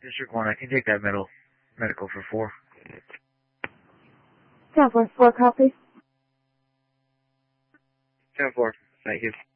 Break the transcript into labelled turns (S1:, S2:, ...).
S1: District 1, I can take that medical for 4.
S2: 10-4, 4 copies.
S1: 10-4, thank you.